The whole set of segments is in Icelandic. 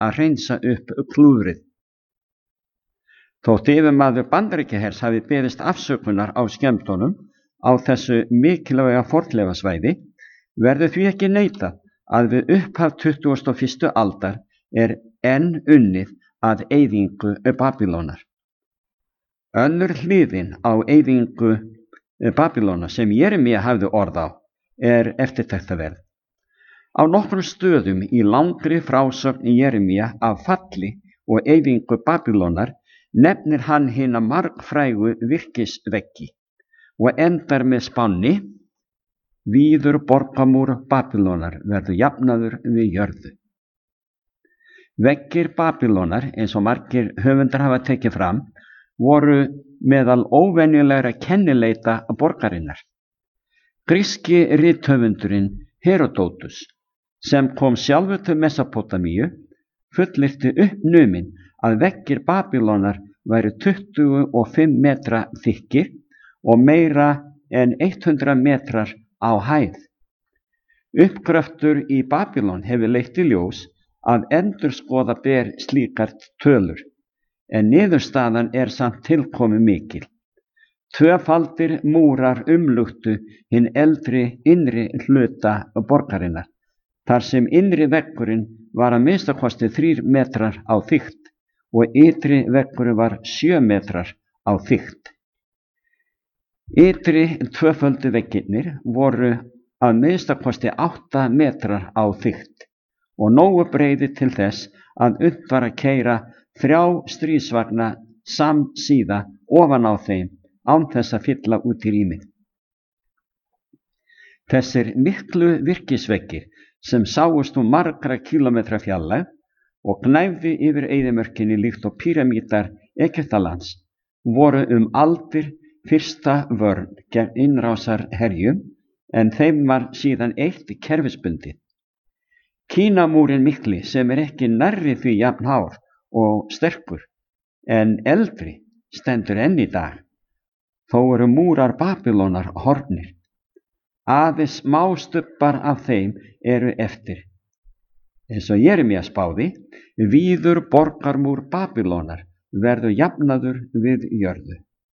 að hreinsa upp klúðrið. Þótt yfirmaður Bandaríkjahers hafi beðist afsökunar á skemmtunum á þessu mikilvæga fornleifasvæði, verður því ekki neitað að við upphaf 21. aldar er enn unnið að eyðingu Babýlonar. Önnur hliðin á eyðingu Babýlona sem Jeremía hafði orð á er eftirtektarverð. Á nokkrum stöðum í langri frásögn Jeremía af falli og eyðingu Babýlonar nefnir hann hina margfrægu virkisveggi og endar með spánni: víður borgarmúr Babýlonar verður jafnaður við jörðu. Veggir Babýlonar, eins og margir höfundar hafa tekið fram, voru meðal óvenjulegra kennileita borgarinnar. Gríski rithöfundurinn Heródótus, sem kom sjálfur til Mesópótamíu, fullyrti uppnuminn að veggir Babýlonar væru 25 metra þykkir og meira en 100 metrar á hæð. Uppgröftur í Babýlon hefur leitt í ljós að endurskoða ber slíkar tölur, en niðurstaðan er samt tilkomu mikil. Tvöfaldir múrar umluktu hinn eldri innri hluta borgarinnar, þar sem innri veggurinn var að minnstakosti 3 metrar á þykkt og ytri veggurinn var 7 metrar á þykkt. Ytri tvöföldu veggirnir voru að minnstakosti 8 metrar á þykkt og nógu breiðir til þess að unnt var að keyra 3 stríðsvagna samsíða ofan á þeim án þess að fylla út í rýmið. Þessir miklu virkisveggir sem sáust margra kílómetra fjarlægð og gnæfði yfir eyðimörkinni líkt og píramídar Egyptalands voru aldir fyrsta vörn gegn innrásarherjum, en þeim var síðan eitt kerfisbundið. Kínamúrinn mikli, sem er ekki nærri því jafn hár og sterkur en eldri, stendur enn í dag. Þó eru múrar Babýlonar horfnir. Aðeins smástubbar af þeim eru eftir. Eins og Jeremía spáði: víður borgarmúr Babýlonar verður jafnaður við jörðu.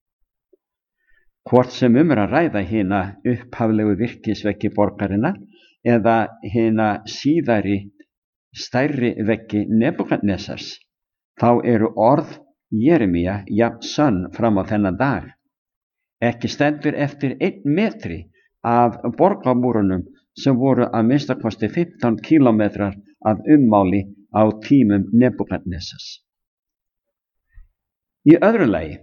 Hvort sem er að ræða hina upphaflegu virkisveggi borgarinnar eða hina síðari stærri veggi Nebúkadnesars, þá eru orð Jeremía jafn sönn fram á þennan dag. Ekki stendur eftir 1 metri af borgarmúrunum sem voru að minnstakosti 15 kílómetrar að ummáli á tímum Nebúkadnesars. Í öðru lagi,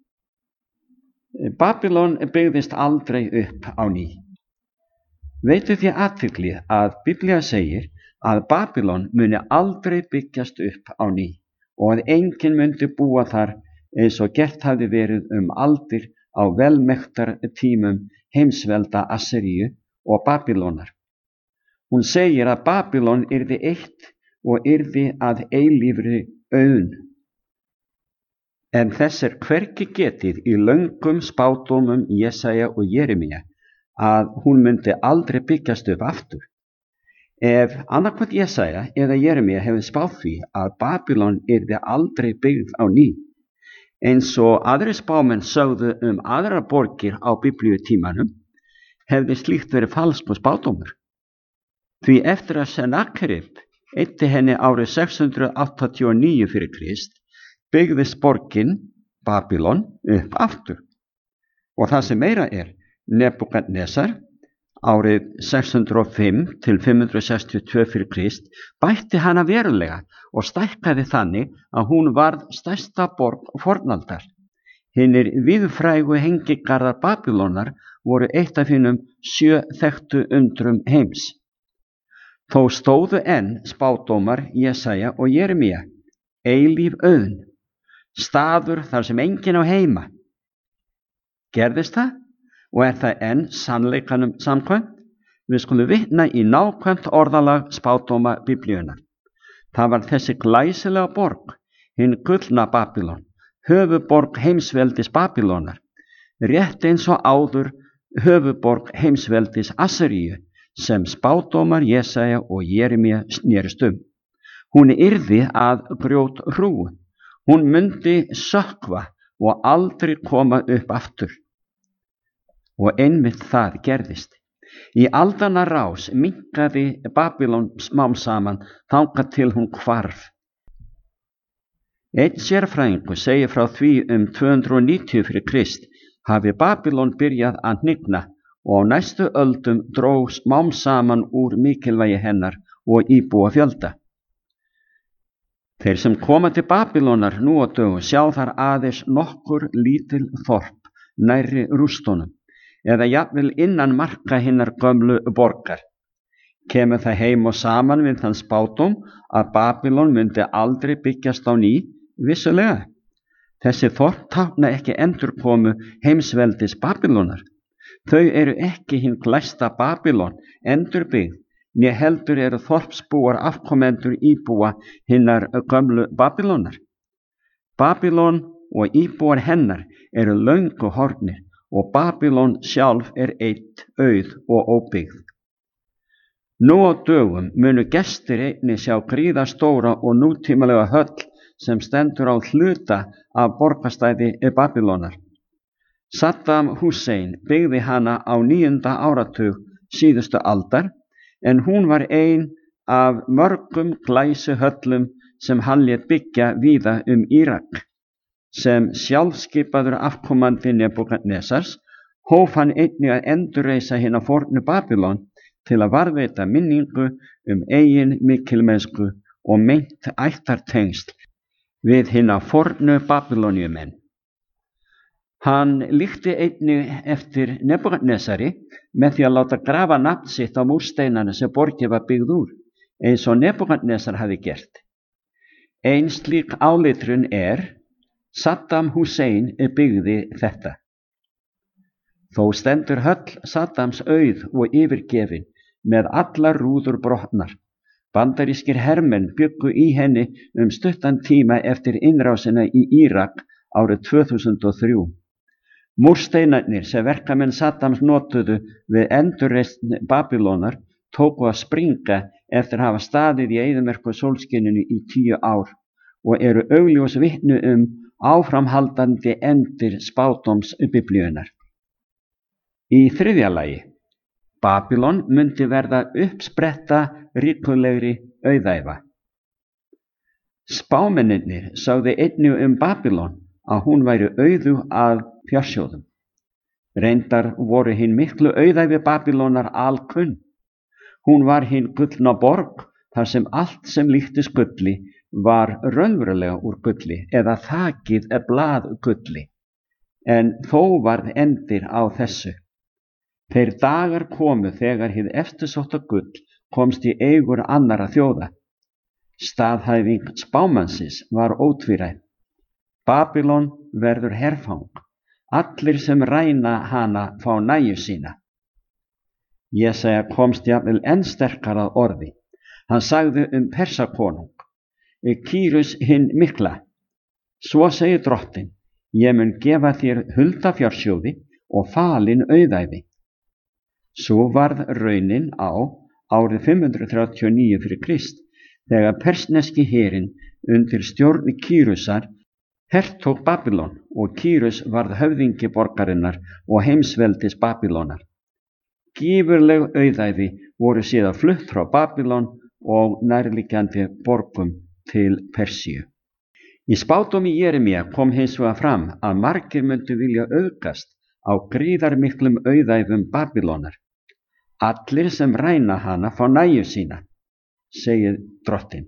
Babýlon byggðist aldrei upp á ný. Veitu því athygli að Biblía segir að Babýlon muni aldrei byggjast upp á ný og að enginn myndi búa þar eins og gert hafði verið aldir á velmektar tímum heimsvelda Asseríu og Babýlonar. Hún segir að Babýlon yrði eitt og yrði að eilífri auðn. En þess er hvergi getið í löngum spádómum Jesaja og Jeremía að hún myndi aldrei byggjast upp aftur. Ef annarkvæmt Jesaja eða Jeremía hefði spáð því að Babýlon yrði aldrei byggð á ný, eins og aðrir spámenn sögðu aðrar borgir á biblíutímanum, hefði slíkt verið falskur spádómur. Því eftir að Sennakerib eyddi henni árið 689 fyrir Krist, byggðist borgin Babýlon upp aftur. Og það sem meira er, Nebúkadnesar árið 605 til 562 fyrir Krist bætti hana verulega og stækkaði þannig að hún varð stærsta borg fornaldar. Hinir víðfrægu hengigarðar Babýlonar voru eitt af hinum 7 þekktu undrum heims. Þó stóðu enn spádómar Jesaja og Jeremía: eilíf auðn, staður þar sem enginn á heima. Gerðist það og er það enn sannleikanum samkvæmt? Við skulum vitna í nákvæmt orðalag spádóma Biblíunnar. Það var þessi glæsilega borg, hin gullna Babýlon, höfuborg heimsveldis Babýlonar, rétt eins og áður höfuborg heimsveldis Asseríu, sem spádómar Jesaja og Jeremía snerist Hún yrði að grjóthrúgu. Hún myndi sökkva og aldrei koma upp aftur. Og einmitt það gerðist. Í aldanna rás minnkaði Babýlon smám saman þangað til hún hvarf. Einn sérfræðingur segir frá því 290 fyrir Krist hafi Babýlon byrjað að hnigna og á næstu öldum dró smám saman úr mikilvægi hennar og íbúa fjölda. Þeir sem koma til Babýlonar nú á dögum sjá þar aðeins nokkur lítil þorp nærri rústunum eða jafnvel innan marka hinnar gömlu borgar. Kemur það heim og saman við þann spádóm að Babýlon myndi aldrei byggjast á ný, vissulega. Þessi þorp tákna ekki endurkomu heimsveldis Babýlonar. Þau eru ekki hinn glæsta Babýlon endurbyggð, né heldur eru þorpsbúar afkomendur íbúa hinnar gömlu Babýlonar. Babýlon og íbúar hennar eru löngu horfnir og Babýlon sjálf eitt auð og óbyggð. Nú á dögum munu gestir einnig sjá gríðarstóra og nútímalega höll sem stendur á hluta af borgarstæði Babýlonar. Saddam Hussein byggði hana á 9. áratug síðustu aldar, en hún var ein af mörgum glæsuhöllum sem hann lét byggja víða Írak. Sem sjálfskipaður afkomandi Nebúkadnesars hóf hann einnig að endurreisa hina fornu Babýlon til að varðveita minningu eigin mikilmennsku og meint ættartengsl við hina fornu Babýloníumenn. Hann líkti einnig eftir Nebúkadnesari með því að láta grafa nafn sitt á múrsteinana sem borgin var byggð úr, eins og Nebúkadnesar hafi gert. Ein slík áletrun Saddam Hussein byggði þetta. Þó stendur höll Saddams auð og yfirgefin með allar rúður brotnar. Bandarískir hermenn bjuggu í henni stuttan tíma eftir innrásina í Írak árið 2003. Múrsteinarnir sem verkamenn Saddams notuðu við endurreisn Babýlonar tóku að springa eftir að hafa staðið í eyðimerku sólskininu í 10 ár og eru augljós vitni áframhaldandi endir spádóms Biblíunnar. Í þriðja lagi, Babýlon myndi verða uppspretta ríkulegri auðæfa. Spámennirnir sögðu einnig Babýlon að hún væri auðug af fjársjóðum. Reyndar voru hin miklu auðæfi Babýlonar alkunn. Hún var hin gullna borg þar sem allt sem líktist gulli var raunverulega úr gulli eða þakið blaðgulli, en þó varð endir á þessu. Þeir dagar komu þegar hið eftirsótta gull komst í eigur annarra þjóða. Staðhæfing spámannsins var ótvíræð. Babýlon verður herfang. Allir sem ræna hana fá nægju sína. Jesaja komst jafnvel enn sterkar að orði. Hann sagði Persakonung, Kýrus hinn mikla. Svo segir drottinn, ég mun gefa þér huldafjársjóði og falin auðæfi. Svo varð raunin árið 539 fyrir Krist, þegar persneski herinn undir stjórn Kýrusar hertók Babýlon og Kýrus varð höfðingi borgarinnar og heimsveldis Babýlonar. Gífurleg auðæfi voru síðan flutt frá Babýlon og nærliggjandi borgum til Persíu. Í spádómi Jeremía kom hins vegar fram að margir myndu vilja auðgast á gríðarmiklum auðæfum Babýlonar. Allir sem ræna hana fá nægju sína, segir drottinn.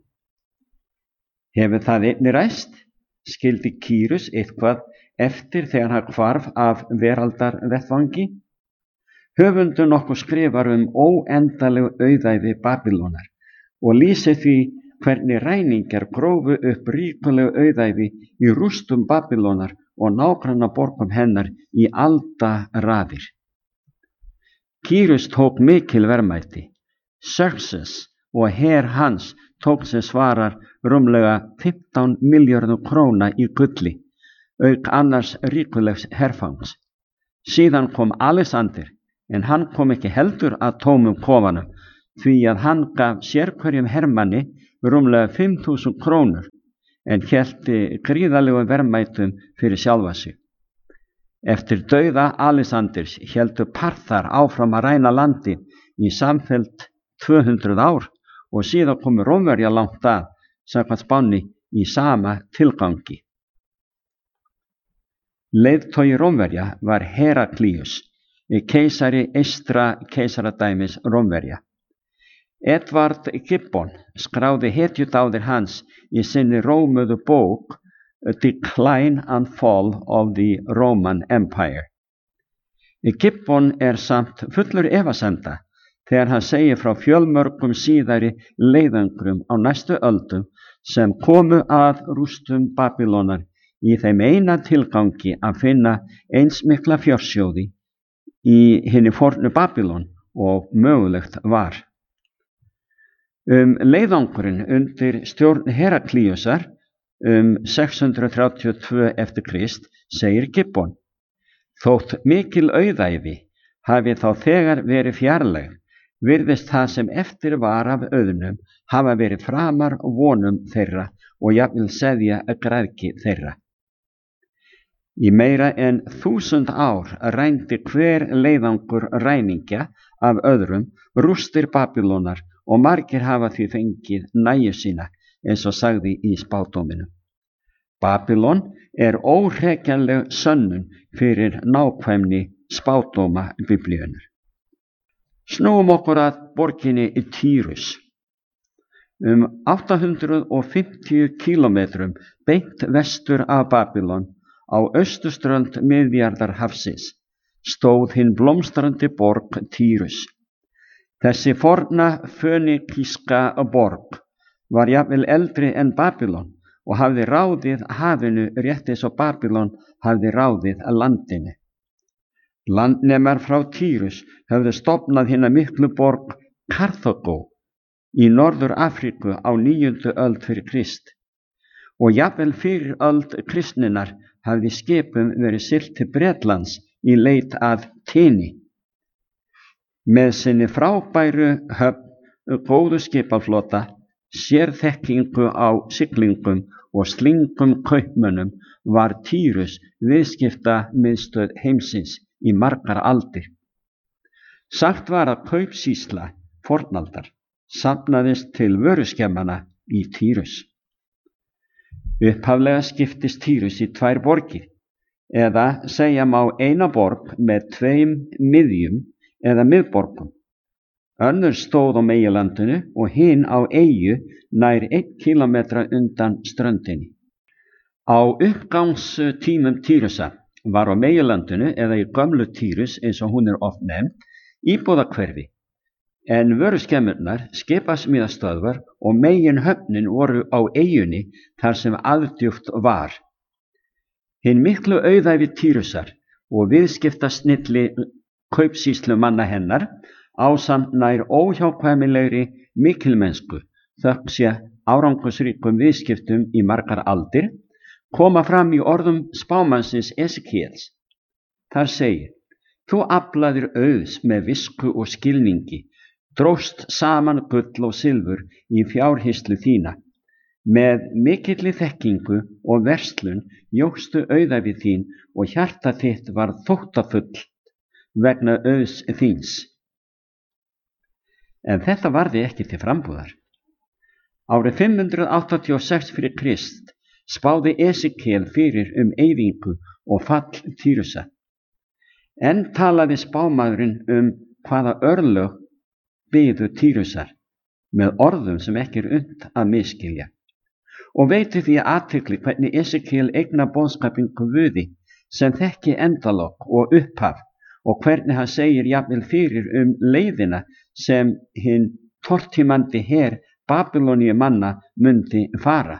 Hefur það einnig ræst? Skildi Kýrus eitthvað eftir þegar hann hvarf af veraldarvettvangi? Höfundur nokkuð skrifar óendaleg auðæfi Babýlonar og lýsir því hvernig ræningjar grófu upp ríkuleg auðæfi í rústum Babýlonar og nágranna borgum hennar í aldaraðir. Kýrus tók mikil verðmæti. Xerxes og her hans tók sem svarar rúmlega 15 milljörðum króna í gulli, auk annars ríkulegs herfangs. Síðan kom Alexander, en hann kom ekki heldur að tómum kofanum, því að hann gaf sérhverjum hermanni rúmlega 5.000 krónur en hélti gríðarlegum verðmætum fyrir sjálfa sig. Eftir dauða Alexanders héldu Parþar áfram að ræna landi í samfellt 200 ár og síðan komu Rómverjar langt að samkvæmt spánni í sama tilgangi. Leiðtogi Rómverja var Heraklíus, keisari eystra keisaradæmis Rómverja. Edvard Gibbon skráði hetjudáðir hans í sinni rómuðu bók Decline and Fall of the Roman Empire. Gibbon samt fullur efasemda þegar hann segir frá fjölmörgum síðari leiðangrum á næstu öldum sem komu að rústum Babýlonar í þeim eina tilgangi að finna eins mikla fjársjóði í hinni fornu Babýlon og mögulegt var. Leiðangurinn undir stjórn Heraklíusar 632 eftir Krist segir Gibbon: þótt mikil auðæfi hafi þá þegar verið fjarlæg, virðist það sem eftir var af auðnum hafa verið framar vonum þeirra og jafnvel seðja græðgi þeirra. Í meira en 1000 ár rændi hver leiðangur ræningja af öðrum rústir Babýlonar og margir hafa því fengið nægju sína, eins og sagði í spádóminum. Babýlon óhrekjanleg sönnun fyrir nákvæmni spádóma Biblíunnar. Snúum okkur að borginni Týrus. 850 kílómetrum beint vestur af Babýlon á austurströnd Miðjarðarhafsins stóð hinn blómstrandi borg Týrus. Þessi forna fönikíska borg var jafnvel eldri en Babýlon og hafði ráðið hafinu rétt eins og Babýlon hafði ráðið landinu. Landnemar frá Týrus höfðu stofnað hina miklu borg Karþagó í Norður Afríku á 9. öld fyrir Krist og jafnvel fyrir öld kristninnar hafði skipum verið siglt til Bretlands í leit að Tini. Með sinni frábæru höfn, góðu skipaflota, sérþekkingu á siglingum og slingum kaupmönnum var Týrus viðskipta miðstöð heimsins í margar aldir. Sagt var að kaupsýsla fornaldar safnaðist til vöruskemmana í Týrus. Upphaflega skiptist Týrus í 2 borgir, eða segja má eina borg með 2 miðjum eða miðborgum. Önnur stóð á meginlandinu og hin á eyju nær 1 kílómetra undan ströndinni. Á uppgangstímum Týrusar var á meginlandinu eða í gömlu Týrus eins og hún oft nefnd íbúðahverfi, en vöruskemmurnar, skipasmíðastöðvar og meginhöfnin voru á eyjunni þar sem aðdjúpt var. Hinn miklu auðæfi Týrusar og viðskiptasnilli kaupsýslumanna hennar ásamt nær óhjákvæmilegri mikilmennsku þökk sé árangursríkum viðskiptum í margar aldir koma fram í orðum spámannsins Esekíels. Þar segir: þú aflaðir auðs með visku og skilningi, dróst saman gull og silfur í fjárhyslu þína. Með mikilli þekkingu og verslun jókstu auðæfi þín og hjarta þitt var þóttafullt vegna auðs þíns. En þetta varði ekki til frambúðar. Árið 586 fyrir Krist spáði Esekíel fyrir eyðingu og fall Týrusa. En talaði spámaðurinn hvaða örlög biðu Týrusar með orðum sem ekki unnt að misskilja. Og veitir því athygli hvernig Esekíel eignar boðskapinn Guði sem þekki endalok og upphaf og hvernig hann segir jafnvel fyrir leiðina sem hinn tortímandi her Babýloníu manna mundi fara.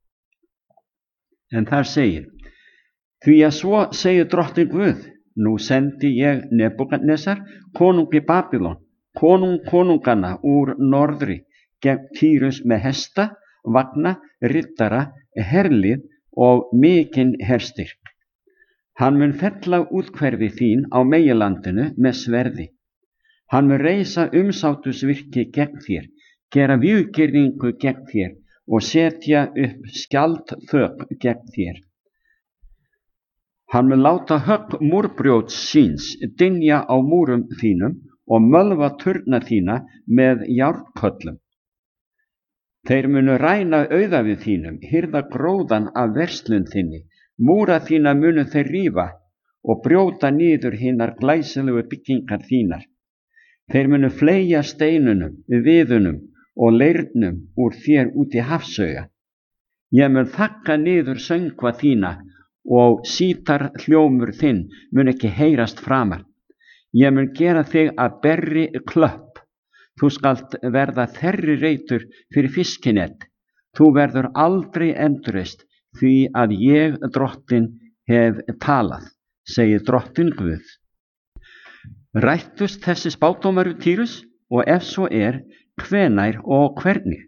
En þar segir: því að svo segir drottinn Guð, nú sendi ég Nebúkadnesar, konungi Babýlon, konungana úr norðri, gegn Týrus með hesta, vagna, riddara, herlið og mikinn herstyrk. Hann mun fella úthverfi þín á meginlandinu með sverði. Hann mun reisa umsátusvirki gegn þér, gera víggirðingu gegn þér og setja upp skjaldþök gegn þér. Hann mun láta högg múrbrjóts síns dynja á múrum þínum og mölva turna þína með járnköllum. Þeir munu ræna auðæfi þínum, hirða gróðan af verslun þinni, múra þína munu þeir rífa og brjóta niður hinar glæsilegu byggingar þínar. Þeir munu fleygja steinunum, viðunum og leirnum úr þér út í hafsauga. Ég mun þagga niður söngva þína og sítar hljómur þinn mun ekki heyrast framar. Ég mun gera þig að berri klöpp. Þú skalt verða þerri reitur fyrir fiskinett. Þú verður aldrei endurreist því að ég, drottin, hef talað, segir drottin Guð. Rættust þessi spádómar við Týrus, og ef svo hvenær og hvernig?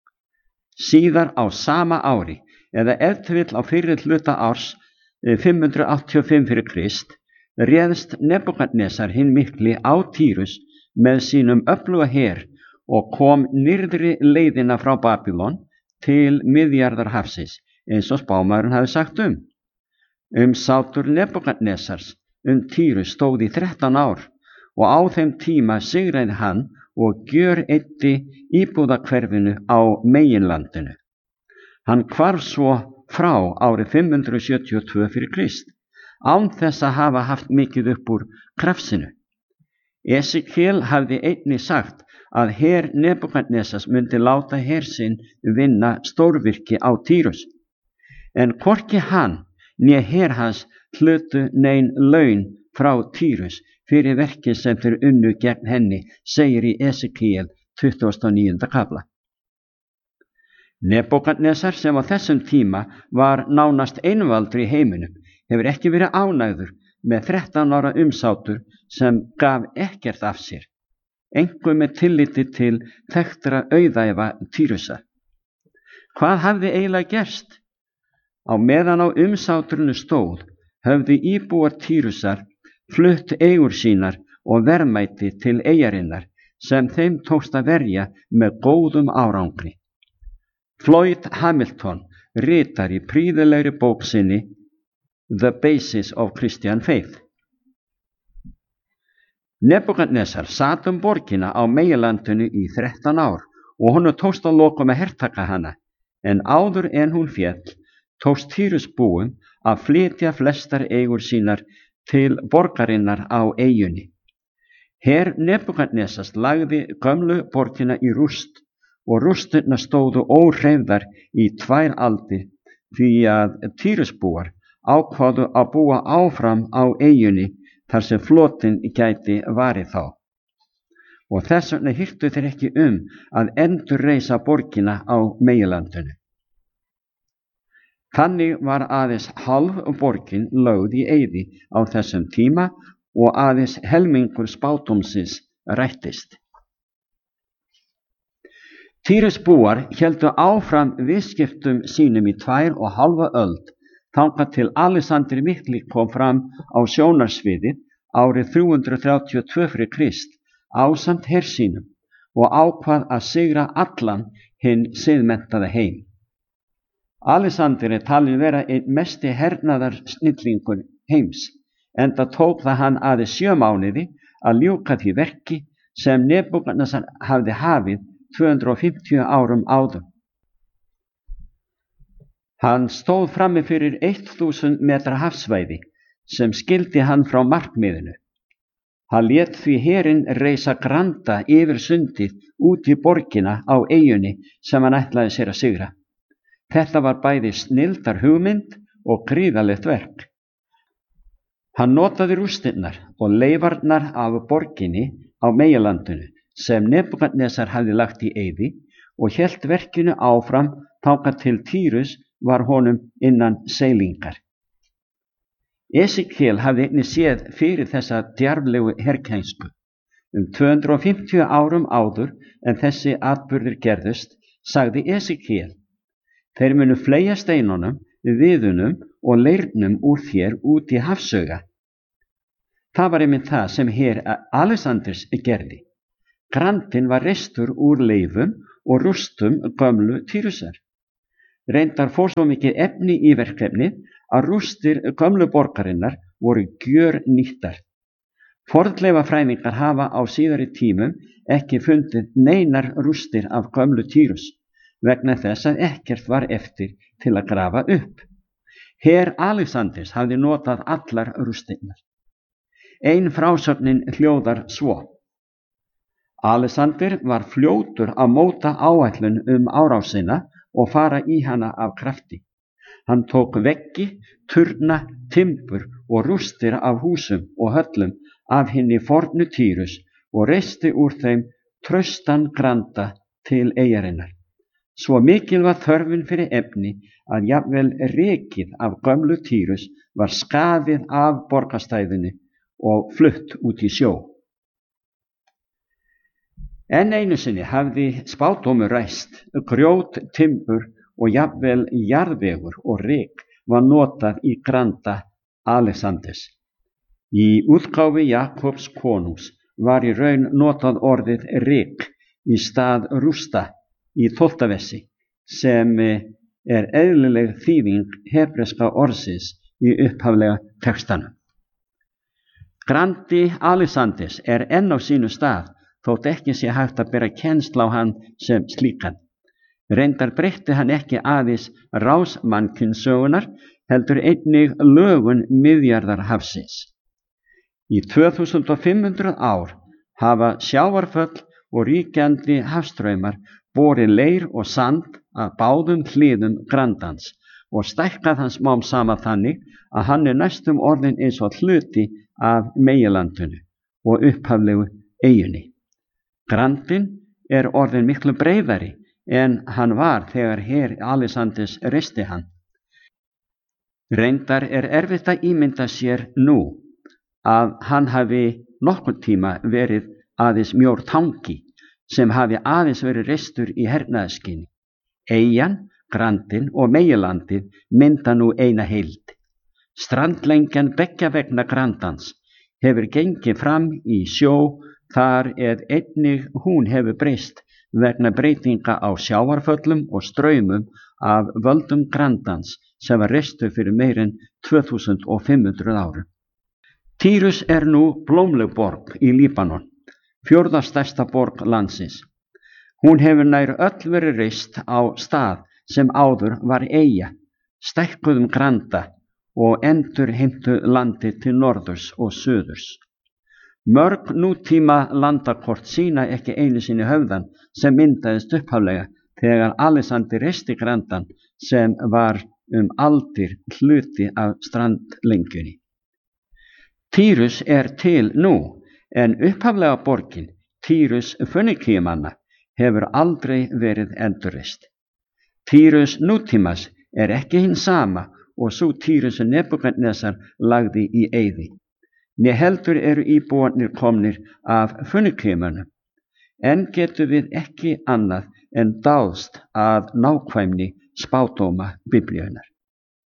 Síðar á sama ári, eða ef til vill á fyrri hluta árs 585 fyrir Krist, réðst Nebúkadnesar hinn mikli á Týrus með sínum öfluga her og kom nyrðri leiðina frá Babylon til Miðjarðarhafsins, eins og spámaðurinn hafi sagt Umsátur Nebúkadnesars Týrus stóð í 13 ár og á þeim tíma sigraði hann og gjöreyddi íbúðahverfinu á meginlandinu. Hann hvarf svo frá árið 572 fyrir Krist, án þess að hafa haft mikið upp úr krafsinu. Esekiel hafði einnig sagt að her Nebúkadnesars myndi láta her sinn vinna stórvirki á Týrus, en hvorki hann né her hans hlutu nein laun frá Týrus fyrir verkið sem þeir unnu gegn henni, segir í Esekiel 29. kafla. Nebúkadnesar, sem á þessum tíma var nánast einvaldur í heiminum, hefur ekki verið ánægður með 13 ára umsátur sem gaf ekkert af sér, einkum með tilliti til þekktra auðæfa Týrusa. Hvað hafði eiginlega gerst? Á meðan á umsáturinu stóð, höfðu íbúar Týrusar flutt eigur sínar og verðmæti til eyjarinnar sem þeim tókst að verja með góðum árangri. Floyd Hamilton ritar í prýðilegri bók sinni The Basis of Christian Faith. Nebúkadnesar sat borgina á meginlandinu í 13 ár og honum tókst að lokum að hertaka hana, en áður en hún féll tókst Týrusbúum að flytja flestar eigur sínar til borgarinnar á eyjunni. Her Nebúkadnesars lagði gömlu borgina í rúst og rústirnar stóðu óhreyfðar í 2 aldir því að Týrusbúar ákváðu að búa áfram á eyjunni þar sem flotinn gæti varið þá. Og þess vegna hirtu þeir ekki að endurreisa borgina á meginlandinu. Þannig var aðeins hálf borgin lögð í eyði á þessum tíma og aðeins helmingur spádómsins rættist. Týrusbúar héldu áfram viðskiptum sínum í 2,5 öld, þangað til Alexander mikli kom fram á sjónarsviðið árið 332 fyrir Krist ásamt her sínum og ákvað að sigra allan hinn siðmenntaða heim. Alexander talinn vera einn mesti hernaðar snillingur heims, enda tók það hann aðeins 7 mánuði að ljúka því verki sem Nebúkadnesar hafði hafið 250 árum áður. Hann stóð frammi fyrir 1000 metra hafsvæði sem skildi hann frá markmiðinu. Hann lét því herinn reisa granda yfir sundið út í borgina á eyjunni sem hann ætlaði sér að sigra. Þetta var bæði snilldar hugmynd og gríðarlegt verk. Hann notaði rústirnar og leifarnar af borginni á meginlandinu sem Nebúkadnesar hafði lagt í eyði og hélt verkinu áfram þangað til Týrus var honum innan seilingar. Esekiel hafði einnig séð fyrir þessa djarflegu herkænsku. 250 árum áður en þessi atburðir gerðust, sagði Esekiel: Þeir munu fleygja steinunum, viðunum og leirnum úr þér út í hafsauga. Það var einmitt það sem her Alexanders gerði. Grandinn var reistur úr leifum og rústum gömlu Týrusar. Reyndar fór svo mikið efni í verkefnið að rústir gömlu borgarinnar voru gjörnýttar. Fornleifafræðingar hafa á síðari tímum ekki fundið neinar rústir af gömlu Týrus vegna þess að ekkert var eftir til að grafa upp. Her Alexanders hafði notað allar rústirnar. Ein frásögnin hljóðar svo: Alexander var fljótur að móta áætlun árásina og fara í hana af krafti. Hann tók veggi, turna, timbur og rústir af húsum og höllum af hinni fornu Týrus og reisti úr þeim traustan granda til eyjarinnar. Svo mikil var þörfin fyrir efni að jafnvel rekið af gömlu Týrus var skafið af borgarstæðinu og flutt út í sjó. Enn einu sinni hafði spádómur ræst, grjót, timbur og jafnvel jarðvegur og rek var notað í granda Alexanders. Í útgáfu Jakobs konungs var í raun notað orðið rek í stað rústa í 12. versi, sem er eðlileg þýðing hebreska orðsins í upphaflega textanum. Grandi Alexanders er enn á sínu stað, þótt ekki sé hægt að bera kennsl á hann sem slíkan. Reyndar breytti hann ekki aðeins rás mannkynssögunar, heldur einnig lögun Miðjarðarhafsins. Í 2500 ár hafa sjávarföll og ríkjandi hafstraumar borið leir og sand að báðum hliðum grandans og stækkað hans smám saman þannig að hann er næstum orðinn eins og hluti af meginlandinu og upphaflegu eyjunni. Grandinn er orðinn miklu breiðari en hann var þegar her Alexanders reisti hann. Reyndar er erfitt að ímynda sér nú að hann hafi nokkurn tíma verið aðeins mjór tangi sem hafi aðeins verið reistur í hernaðarskyni. Eyjan, grandinn og meginlandið mynda nú eina heild. Strandlengjan beggja vegna grandans hefur gengið fram í sjó, þar einnig hún hefur breyst vegna breytinga á sjávarföllum og straumum af völdum grandans sem var reistu fyrir meir en 2500 árum. Týrus er nú blómleg borg í Líbanon, 4. stærsta borg landsins. Hún hefur nær öll verið reist á stað sem áður var eyja, stækkuðum granda og endurheimtu landi til norðurs og suðurs. Mörg nútíma landakort sýna ekki einu sinni höfðan sem myndaðist upphaflega þegar Alexander reisti grandan sem var aldir hluti af strandlengjunni. Týrus er til nú, en upphaflega borgin, Týrus Fönikíumanna, hefur aldrei verið endurreist. Týrus nútímas er ekki hinn sama og sú Týrus Nebúkadnesar lagði í eyði. Né heldur eru íbúarnir komnir af Fönikíumönnum, en getum við ekki annað en dáðst að nákvæmni spádóma Biblíunnar.